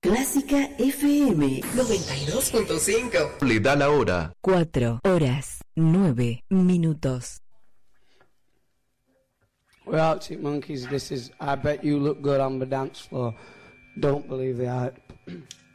Clásica FM 92.5. Le da la hora. 4:09. We're Arctic Monkeys. This is I Bet You Look Good on the Dance Floor. Don't believe the hype.